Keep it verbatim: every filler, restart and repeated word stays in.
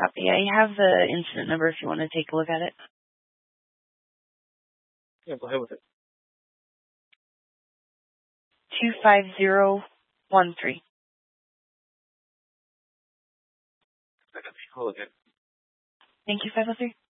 Copy. I have the incident number if you want to take a look at it. Yeah, go ahead with it. two five zero one three. I got the call again. Thank you, five oh three.